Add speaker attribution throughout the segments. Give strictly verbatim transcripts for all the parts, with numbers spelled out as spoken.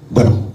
Speaker 1: Bueno,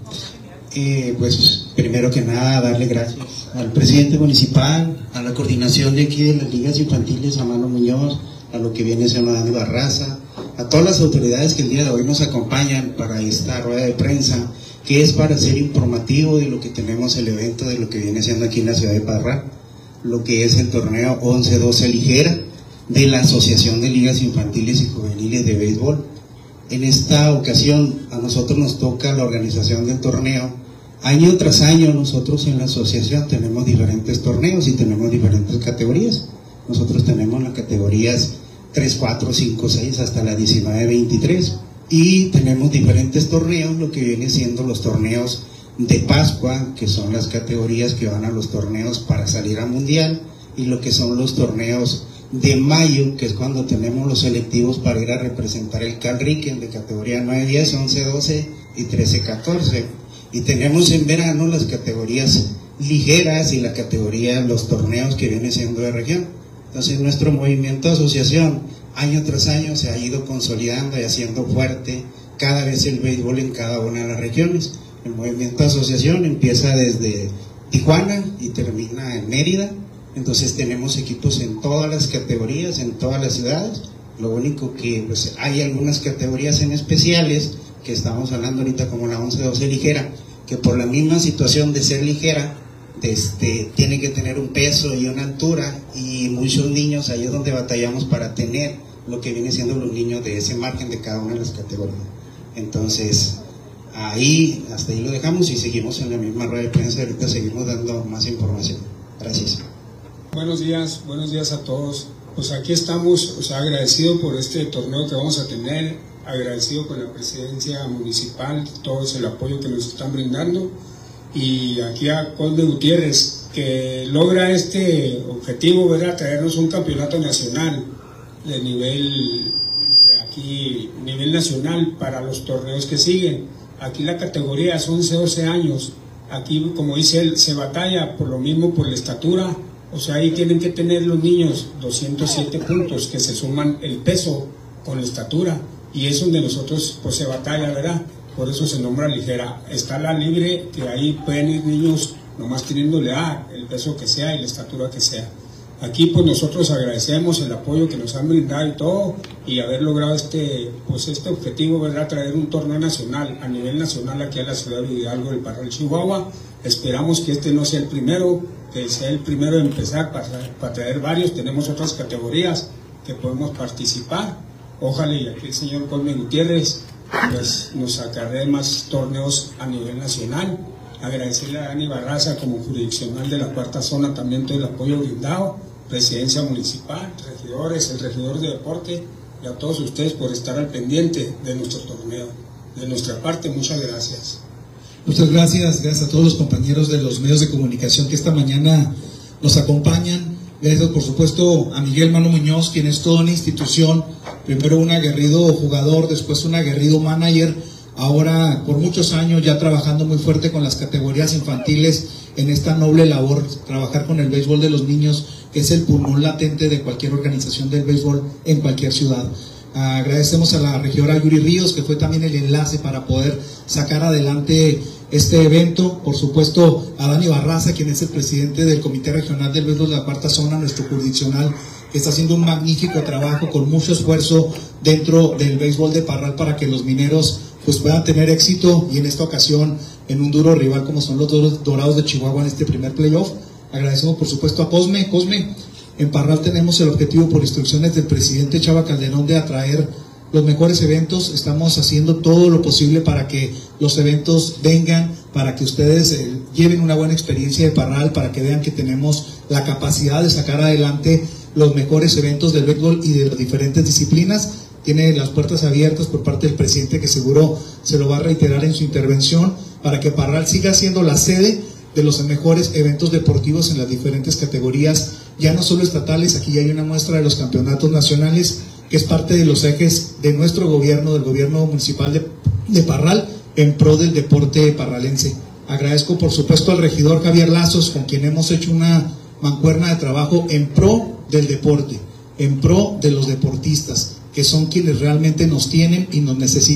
Speaker 1: eh, pues primero que nada darle gracias al presidente municipal, a la coordinación de aquí de las ligas infantiles, a Mano Muñoz, a lo que viene siendo Dani Barraza, a todas las autoridades que el día de hoy nos acompañan para esta rueda de prensa, que es para ser informativo de lo que tenemos el evento, de lo que viene siendo aquí en la ciudad de Parral, lo que es el torneo once doce ligera de la Asociación de Ligas Infantiles y Juveniles de Béisbol. En esta ocasión a nosotros nos toca la organización del torneo. Año tras año nosotros en la asociación tenemos diferentes torneos y tenemos diferentes categorías. Nosotros tenemos las categorías tres, cuatro, cinco, seis hasta la diecinueve, veintitrés, y tenemos diferentes torneos, lo que viene siendo los torneos de Pascua, que son las categorías que van a los torneos para salir a mundial, y lo que son los torneos de mayo, que es cuando tenemos los selectivos para ir a representar el Cal Riken de categoría nueve diez, once doce y trece catorce. Y tenemos en verano las categorías ligeras y la categoría, los torneos que viene siendo de región. Entonces nuestro movimiento de asociación año tras año se ha ido consolidando y haciendo fuerte cada vez el béisbol en cada una de las regiones. El movimiento de asociación empieza desde Tijuana y termina en Mérida. Entonces tenemos equipos en todas las categorías, en todas las ciudades. Lo único que pues, hay algunas categorías en especiales, que estamos hablando ahorita como la once doce ligera, que por la misma situación de ser ligera, este, tiene que tener un peso y una altura, y muchos niños, ahí es donde batallamos para tener lo que viene siendo los niños de ese margen de cada una de las categorías. Entonces, ahí, hasta ahí lo dejamos y seguimos en la misma rueda de prensa. Ahorita seguimos dando más información. Gracias.
Speaker 2: Buenos días, buenos días a todos. Pues aquí estamos, o sea, agradecido por este torneo que vamos a tener, agradecido con la presidencia municipal, todo el apoyo que nos están brindando, y aquí a Cosme Gutiérrez, que logra este objetivo, ¿verdad?, traernos un campeonato nacional de nivel, aquí, nivel nacional para los torneos que siguen. Aquí la categoría es once doce años, aquí, como dice él, se batalla por lo mismo, por la estatura. O sea, ahí tienen que tener los niños doscientos siete puntos, que se suman el peso con la estatura, y es donde nosotros pues se batalla, ¿verdad? Por eso se nombra ligera. Está la libre, que ahí pueden ir niños nomás teniéndole a el peso que sea y la estatura que sea. Aquí pues nosotros agradecemos el apoyo que nos han brindado y todo, y haber logrado este pues este objetivo, ¿verdad?, traer un torneo nacional, a nivel nacional, aquí a la ciudad de Hidalgo, del Parral, Chihuahua. Esperamos que este no sea el primero, que sea el primero de empezar para, para traer varios. Tenemos otras categorías que podemos participar. Ojalá y aquí el señor Cosme Gutiérrez pues, nos acarree más torneos a nivel nacional. Agradecerle a Dani Barraza como jurisdiccional de la cuarta zona también todo el apoyo brindado, presidencia municipal, regidores, el regidor de deporte, y a todos ustedes por estar al pendiente de nuestro torneo. De nuestra parte, muchas gracias.
Speaker 3: Muchas gracias, gracias a todos los compañeros de los medios de comunicación que esta mañana nos acompañan. Gracias, por supuesto, a Miguel Mano Muñoz, quien es toda una institución, primero un aguerrido jugador, después un aguerrido manager, ahora por muchos años ya trabajando muy fuerte con las categorías infantiles en esta noble labor, trabajar con el béisbol de los niños, que es el pulmón latente de cualquier organización del béisbol en cualquier ciudad. Agradecemos a la regidora Yuri Ríos, que fue también el enlace para poder sacar adelante este evento. Por supuesto a Dani Barraza, quien es el presidente del Comité Regional del Béisbol de la Cuarta Zona, nuestro jurisdiccional, que está haciendo un magnífico trabajo con mucho esfuerzo dentro del béisbol de Parral para que los mineros pues puedan tener éxito, y en esta ocasión en un duro rival como son los Dorados de Chihuahua en este primer playoff. Agradecemos por supuesto a Cosme. Cosme, en Parral tenemos el objetivo, por instrucciones del presidente Chava Calderón, de atraer los mejores eventos. Estamos haciendo todo lo posible para que los eventos vengan, para que ustedes eh, lleven una buena experiencia de Parral, para que vean que tenemos la capacidad de sacar adelante los mejores eventos del béisbol y de las diferentes disciplinas. Tiene las puertas abiertas por parte del presidente, que seguro se lo va a reiterar en su intervención, para que Parral siga siendo la sede de los mejores eventos deportivos en las diferentes categorías, ya no solo estatales. Aquí ya hay una muestra de los campeonatos nacionales, que es parte de los ejes de nuestro gobierno, del gobierno municipal de, de Parral, en pro del deporte parralense. Agradezco por supuesto al regidor Javier Lazos, con quien hemos hecho una mancuerna de trabajo en pro del deporte, en pro de los deportistas, que son quienes realmente nos tienen y nos necesitan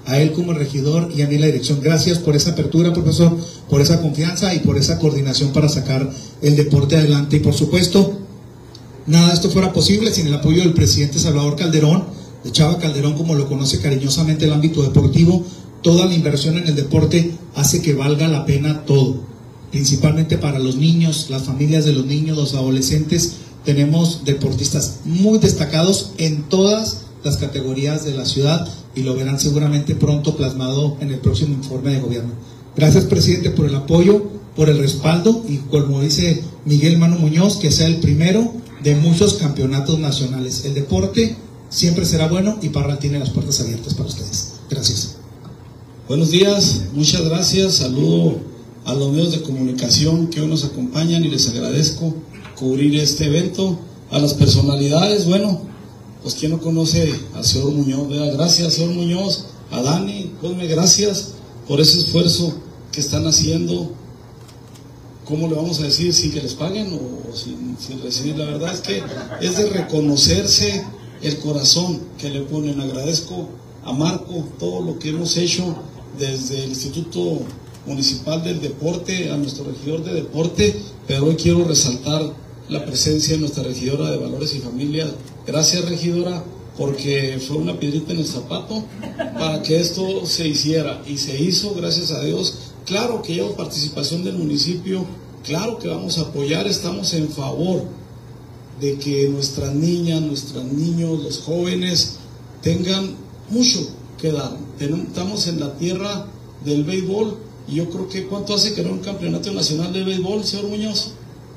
Speaker 3: a él como regidor y a mí la dirección. Gracias por esa apertura, profesor, por esa confianza y por esa coordinación para sacar el deporte adelante. Y por supuesto, nada de esto fuera posible sin el apoyo del presidente Salvador Calderón, de Chava Calderón, como lo conoce cariñosamente el ámbito deportivo. Toda la inversión en el deporte hace que valga la pena todo, principalmente para los niños, las familias de los niños, los adolescentes. Tenemos deportistas muy destacados en todas las categorías de la ciudad y lo verán seguramente pronto plasmado en el próximo informe de gobierno. Gracias, presidente, por el apoyo, por el respaldo y, como dice Miguel Mano Muñoz, que sea el primero de muchos campeonatos nacionales. El deporte siempre será bueno y Parral tiene las puertas abiertas para ustedes. Gracias.
Speaker 4: Buenos días, muchas gracias. Saludo a los medios de comunicación que hoy nos acompañan y les agradezco cubrir este evento. A las personalidades, bueno, pues quien no conoce al señor Muñoz, ¿verdad? Gracias, señor Muñoz, a Dani, Cosme, gracias por ese esfuerzo que están haciendo. ¿Cómo le vamos a decir? ¿Sin que les paguen o sin, sin recibir? La verdad es que es de reconocerse el corazón que le ponen. Agradezco a Marco todo lo que hemos hecho desde el Instituto Municipal del Deporte, a nuestro regidor de deporte, pero hoy quiero resaltar la presencia de nuestra regidora de Valores y Familia. Gracias, regidora, porque fue una piedrita en el zapato para que esto se hiciera y se hizo, gracias a Dios. Claro que lleva participación del municipio, claro que vamos a apoyar, estamos en favor de que nuestras niñas, nuestros niños, los jóvenes tengan mucho que dar. Estamos en la tierra del béisbol y yo creo que ¿cuánto hace que no hay un campeonato nacional de béisbol, señor Muñoz?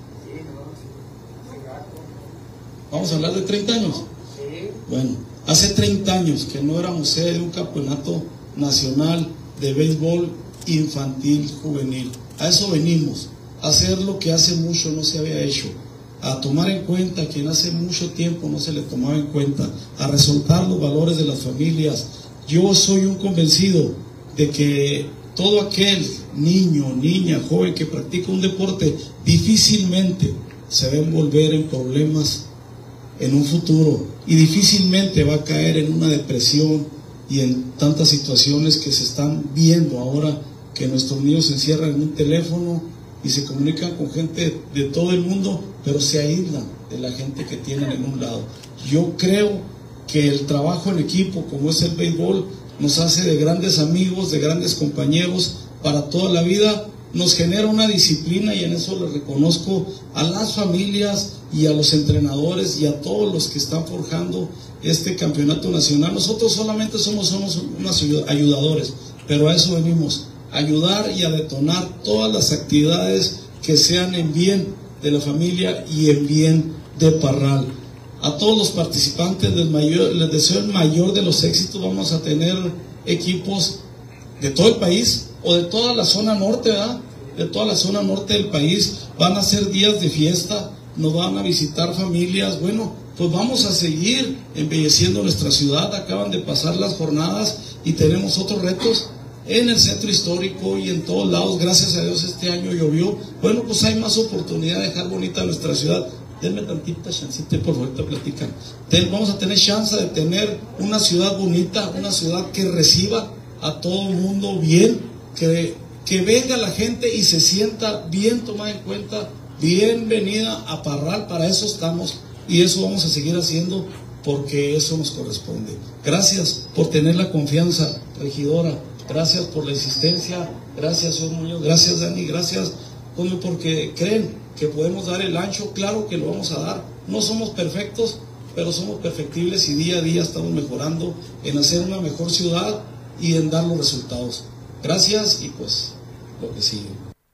Speaker 4: Vamos a hablar de treinta años. Bueno, hace treinta años que no éramos sede de un campeonato nacional de béisbol infantil, juvenil. A eso venimos, a hacer lo que hace mucho no se había hecho, a tomar en cuenta a quien hace mucho tiempo no se le tomaba en cuenta, a resaltar los valores de las familias. Yo soy un convencido de que todo aquel niño, niña, joven que practica un deporte difícilmente se va a envolver en problemas en un futuro y difícilmente va a caer en una depresión y en tantas situaciones que se están viendo ahora, que nuestros niños se encierran en un teléfono y se comunican con gente de todo el mundo, pero se aíslan de la gente que tienen en un lado. Yo creo que el trabajo en equipo, como es el béisbol, nos hace de grandes amigos, de grandes compañeros para toda la vida, nos genera una disciplina y en eso le reconozco a las familias y a los entrenadores y a todos los que están forjando este campeonato nacional. Nosotros solamente somos, somos unos ayudadores, pero a eso venimos, a ayudar y a detonar todas las actividades que sean en bien de la familia y en bien de Parral. A todos los participantes les, mayor, les deseo el mayor de los éxitos. Vamos a tener equipos de todo el país o de toda la zona norte, ¿verdad? De toda la zona norte del país. Van a ser días de fiesta, nos van a visitar familias. Bueno, pues vamos a seguir embelleciendo nuestra ciudad. Acaban de pasar las jornadas y tenemos otros retos en el centro histórico y en todos lados. Gracias a Dios este año llovió. Bueno, pues hay más oportunidad de dejar bonita nuestra ciudad. Denme tantita chancita, por favor, te platican. Ten, vamos a tener chance de tener una ciudad bonita, una ciudad que reciba a todo el mundo bien, que, que venga la gente y se sienta bien tomada en cuenta, bienvenida a Parral. Para eso estamos y eso vamos a seguir haciendo porque eso nos corresponde. Gracias por tener la confianza, regidora. Gracias por la insistencia. Gracias, señor Muñoz. Gracias, Dani. Gracias, porque creen que podemos dar el ancho. Claro que lo vamos a dar. No somos perfectos, pero somos perfectibles y día a día estamos mejorando en hacer una mejor ciudad y en dar los resultados. Gracias y pues lo que sigue.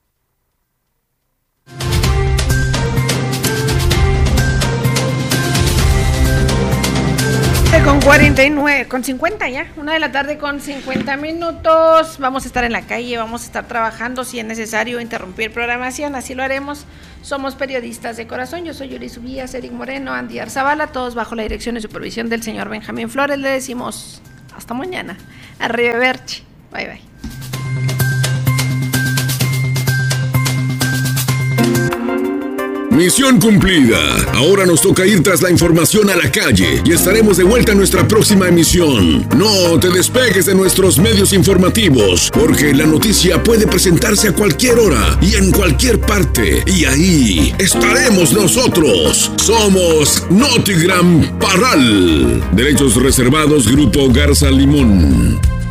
Speaker 5: Con cuarenta y nueve, con cincuenta ya, una de la tarde con cincuenta minutos. Vamos a estar en la calle, vamos a estar trabajando. Si es necesario interrumpir programación, así lo haremos. Somos periodistas de corazón. Yo soy Yuri Subías, Eric Moreno, Andy Arzabala, todos bajo la dirección y supervisión del señor Benjamín Flores. Le decimos hasta mañana. Arrivederci. Bye bye.
Speaker 6: Misión cumplida. Ahora nos toca ir tras la información a la calle y estaremos de vuelta en nuestra próxima emisión. No te despegues de nuestros medios informativos, porque la noticia puede presentarse a cualquier hora y en cualquier parte, y ahí estaremos nosotros. Somos Notigram Parral. Derechos reservados, Grupo Garza Limón.